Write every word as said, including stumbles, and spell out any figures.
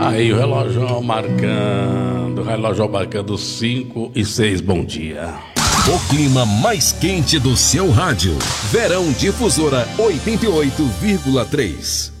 Aí o relógio marcando, o relógio marcando cinco e seis, bom dia. O clima mais quente do seu rádio. Verão Difusora oitenta e oito vírgula três.